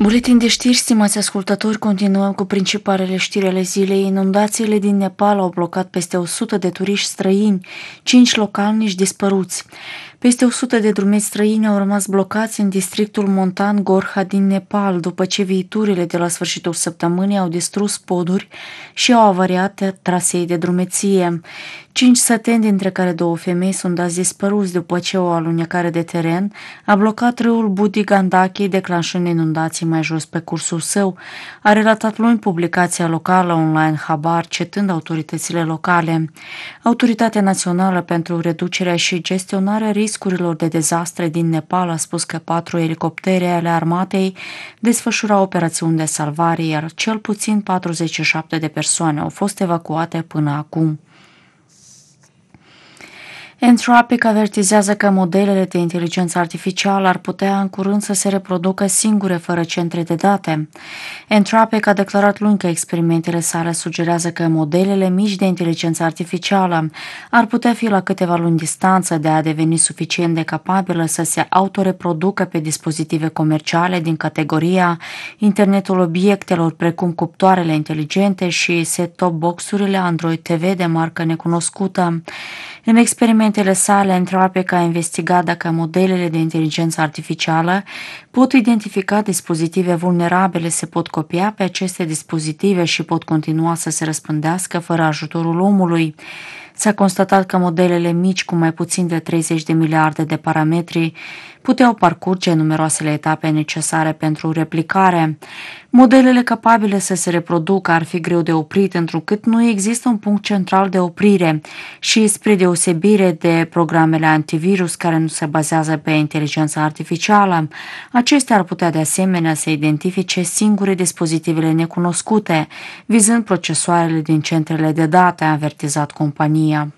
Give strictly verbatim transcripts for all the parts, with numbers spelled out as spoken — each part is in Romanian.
Buletin de știri, stimați ascultători, continuăm cu principalele știri ale zilei. Inundațiile din Nepal au blocat peste o sută de turiști străini, cinci localnici dispăruți. Peste o sută de drumeți străini au rămas blocați în districtul montan Gorkha din Nepal, după ce viiturile de la sfârșitul săptămânii au distrus poduri și au avariat trasee de drumeție. Cinci săteni, dintre care două femei, sunt azi dispăruți după ce o alunecare de teren a blocat râul Budi Gandaki, declanșând inundații mai jos pe cursul său, a relatat luni publicația locală online Habar, citând autoritățile locale. Autoritatea Națională pentru Reducerea și Gestionarea Riscurilor de Dezastre din Nepal a spus că patru elicoptere ale armatei desfășurau operațiuni de salvare, iar cel puțin patruzeci și șapte de persoane au fost evacuate până acum. Anthropic avertizează că modelele de inteligență artificială ar putea în curând să se reproducă singure fără centre de date. Anthropic a declarat luni că experimentele sale sugerează că modelele mici de inteligență artificială ar putea fi la câteva luni distanță de a deveni suficient de capabilă să se autoreproducă pe dispozitive comerciale din categoria internetul obiectelor, precum cuptoarele inteligente și set-top box-urile Android T V de marcă necunoscută. În experimentele sale, Anthropic a investigat dacă modelele de inteligență artificială pot identifica dispozitive vulnerabile, se pot copia pe aceste dispozitive și pot continua să se răspândească fără ajutorul omului. S-a constatat că modelele mici cu mai puțin de treizeci de miliarde de parametri puteau parcurge numeroasele etape necesare pentru replicare. Modelele capabile să se reproducă ar fi greu de oprit, întrucât nu există un punct central de oprire și, spre deosebire de programele antivirus care nu se bazează pe inteligența artificială, acestea ar putea de asemenea să identifice singure dispozitivele necunoscute, vizând procesoarele din centrele de date, a avertizat compania.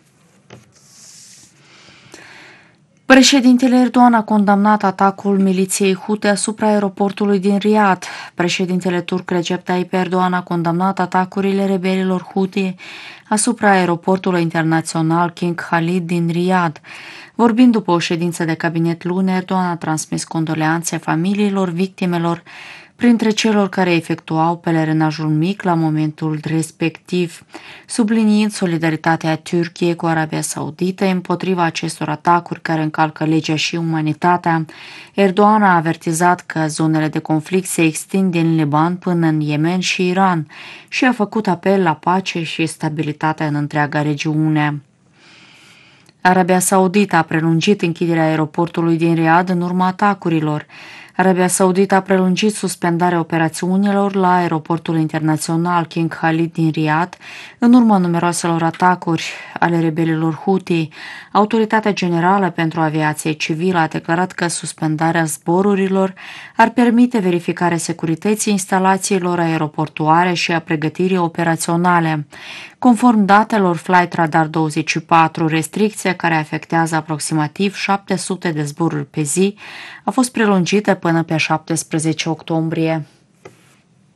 Președintele Erdogan a condamnat atacul miliției Houthi asupra aeroportului din Riyadh. Președintele turc Recep Tayyip Erdogan a condamnat atacurile rebelilor Houthi asupra aeroportului internațional King Khalid din Riyadh. Vorbind după o ședință de cabinet luni, Erdogan a transmis condoleanțe familiilor victimelor, printre celor care efectuau pelerinajul mic la momentul respectiv, subliniind solidaritatea Turciei cu Arabia Saudită împotriva acestor atacuri care încalcă legea și umanitatea. Erdogan a avertizat că zonele de conflict se extind din Liban până în Yemen și Iran și a făcut apel la pace și stabilitate în întreaga regiune. Arabia Saudită a prelungit închiderea aeroportului din Riyadh în urma atacurilor. Arabia Saudită a prelungit suspendarea operațiunilor la aeroportul internațional King Khalid din Riyadh în urma numeroaselor atacuri ale rebelilor Houthi. Autoritatea Generală pentru Aviație Civilă a declarat că suspendarea zborurilor ar permite verificarea securității instalațiilor aeroportuare și a pregătirii operaționale. Conform datelor Flight Radar douăzeci și patru, restricția care afectează aproximativ șapte sute de zboruri pe zi a fost prelungită până pe șaptesprezece octombrie.